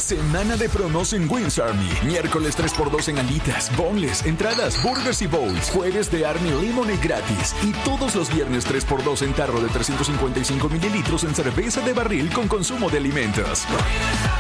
Semana de promos en Wings Army. Miércoles 3x2 en alitas, boneless, entradas, burgers y bowls. Jueves de Army Lemonade gratis. Y todos los viernes 3x2 en tarro de 355 mililitros en cerveza de barril con consumo de alimentos.